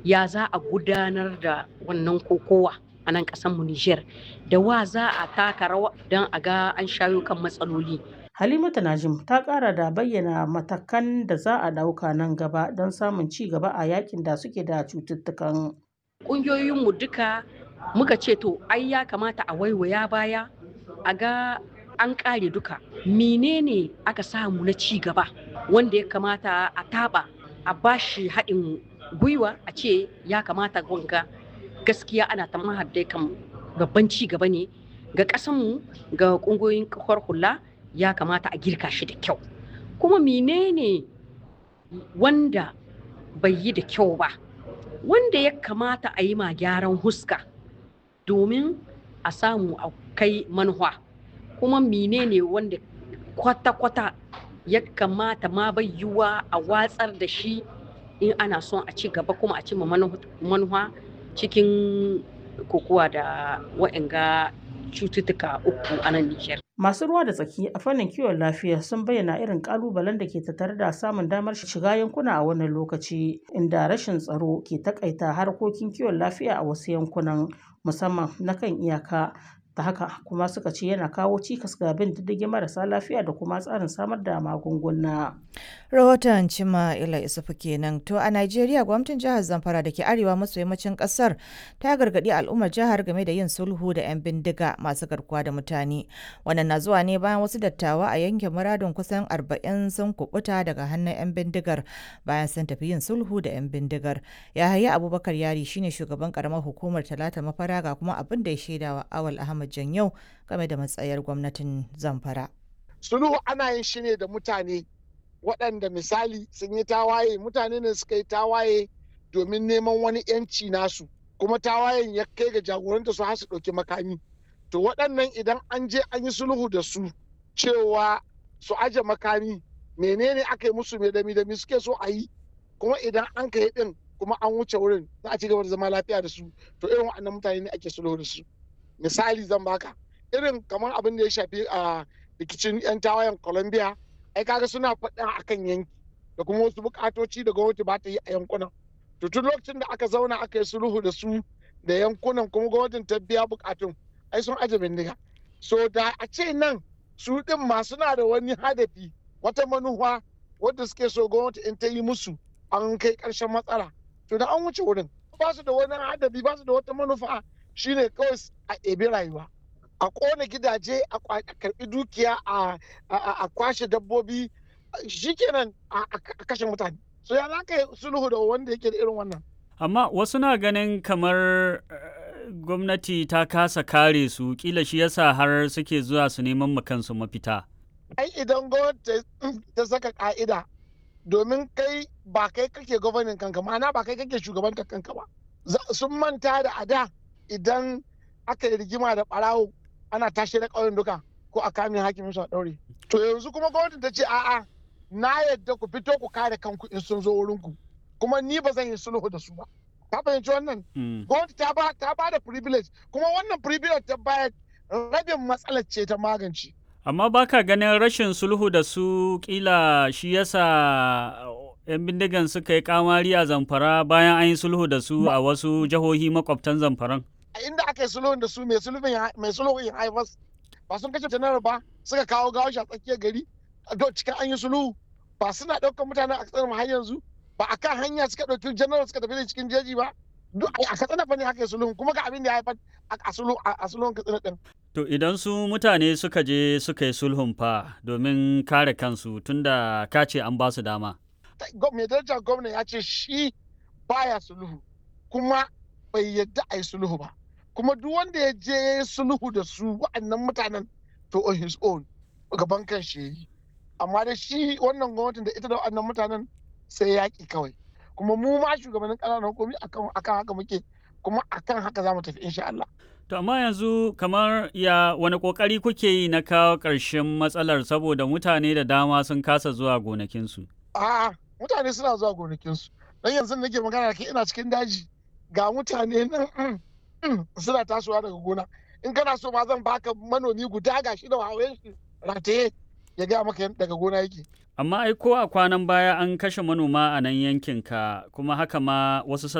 ya za a gudanar da wannan kokowa a nan mu Nijar, da wa za a taka rawa don a ga an shayo kan matsaloli. Halimatu Najim ta ƙara da bayyana matakan da za a ɗauka nan gaba don samun ci gaba a yakin da suke da cututtukan. Ƙungiyoyinmu duka muka ce to ai ya kamata a waiwaya baya a ga an ƙare duka. Menene aka samu na ci gaba wanda ya kamata a taɓa a bashi haɗin gwiwa a ce ya kamata wanga gaskiya ana ta mahaddai kan babban ci gaba ne ga ƙasanmu ga ƙungiyoyin kafar hula ya kamata a girka shi da kyau. Kuma menene wanda bai yi da kyau ba wanda ya kamata a yi ma gyaran huska domin a samu a kai manuwa. Kuma menene wanda kwata-kwata ya kamata ma bai yiwuwa a watsar da shi in ana son a ci gaba kuma a cimma manuwa cikin kokowa da waɗanga cututtuka uku a nan Nijar. Masu ruwa da tsaki a fannin kiwon lafiya sun bayyana irin ƙalubalen da ke tattare da samun damar shiga yankuna a wannan lokaci, inda rashin tsaro ke takaita harkokin kiwon lafiya a wasu yankunan musamman na kan iyaka. Ta haka kuma suka ce yana kawo cikas ga bin diddigin marasa lafiya da kuma tsarin samar da magunguna. Rahoton Cima Ila Isufu kenan. To a Najeriya gwamnatin jihar Zamfara da ke arewa maso yammacin kasar ta gargaɗi al'ummar jihar game da yin sulhu da 'yan bindiga masu garkuwa da mutane. Wannan na zuwa ne bayan wasu dattawa a yankin muradun kusan 40 sun kubuta daga hannun 'yan bindigar bayan sun tafi yin sulhu da 'yan bindigar. Yahaya Abubakar Yari shine shugaban karamar hukumar Talata Mafara ga kuma abin da ya shaidawa Awal Ahmad Janyau game da matsayar gwamnatin Zamfara. Sulhu ana yin shi ne da mutane waɗanda misali sun yi tawaye, mutane ne suka yi tawaye domin neman wani 'yanci nasu, kuma tawayen ya kai ga jagoranta su har su ɗauki makami. To waɗannan idan an je an yi sulhu da su cewa su aje makami, menene aka yi musu, da mi suke so a yi, kuma idan an kai din kuma an wuce wurin za a ci gaba da zama lafiya da su, to irin waɗannan mutane ne ake sulhu da su. Misali zan baka irin kamar abin da ya shafi a rikicin 'yan tawayen Colombia, ai kaga suna faɗa akan yanki da kuma wasu bukatoci da gwamnati ba ta yi a yankunan. To tun lokacin da aka zauna aka yi sulhu da su da yankunan kuma gwamnatin ta biya bukatun, ai sun aje bindiga. So da a ce nan su din ma suna da wani hadafi, wata manufa wadda suke so gwamnati in ta yi musu an kai ƙarshen matsala, to da an wuce wurin. Ba su da wani hadafi, ba su da wata manufa, shine kawai a ebi rayuwa, a kona gidaje, a karbi dukiya, a kwashe dabbobi, shikenan a kashe mutane. So ya za ka yi sulhu da wanda yake da irin wannan? Amma wasu na ganin kamar gwamnati ta kasa kare su, kila shi yasa har suke zuwa su neman kansu mafita. Ai idan gwamnati ta saka ka'ida, domin kai ba kai kake gwamnatin kanka, ma'ana ba kai kake shugabantar kanka ba. Sun manta da ada idan aka yi rigima da ɓarawo ana tashi da ƙauyen duka ko a kame hakimin su a ɗaure. To yanzu kuma gwamnati ta ce a'a, na yadda ku fito ku kare kanku in sun zo wurinku, kuma ni ba zan yi sulhu da su ba. Ka fahimci wannan? Gwamnati ta ba da privilege, kuma wannan privilege ta bayar rabin matsalar ce ta magance. Amma baka ganin rashin sulhu da su kila shi yasa 'yan bindigan suka yi kamari a Zamfara bayan an yi sulhu da su a wasu jihohi makwabtan Zamfaran? A inda aka yi sulhun da su mai sulhun yin haifas ba sun kashe janar ba, suka kawo gawashi a tsakiyar gari cikin an yi sulhu, ba suna ɗaukar mutane a ƙasar har yanzu, ba a kan hanya suka ɗauki janar suka tafi da cikin jeji ba. Duk a Katsina fa ne aka yi sulhun, kuma ga abin da ya haifar a sulhun Katsina ɗin. To idan su mutane suka je suka yi sulhun fa domin kare kansu tunda ka ce an ba su dama. Mai darajar gwamna ya ce shi baya sulhu, kuma bai yadda a yi sulhu ba. Kuma duk wanda ya je sulhu da su wa'annan mutanen to on his own gaban kan shi yi. Amma da shi wannan gwamnatin da ita da wa'annan mutanen sai yaƙi kawai. Kuma mu ma shugabannin ƙananan hukumi akan haka muke, kuma akan haka za mu tafi insha Allah. To amma yanzu kamar wani ƙoƙari kuke yi na kawo ƙarshen matsalar saboda mutane da dama sun kasa zuwa gonakinsu? A'a, mutane suna zuwa gonakinsu. Dan yanzu nake magana da ina cikin daji, ga mutane nan suna tasowa daga gona. In kana so ma zan baka manomi guda gashi da wawayen shi rataye ya gaya maka daga gona yake. Amma ai ko a kwanan baya an kashe manoma a nan yankinka, kuma haka ma wasu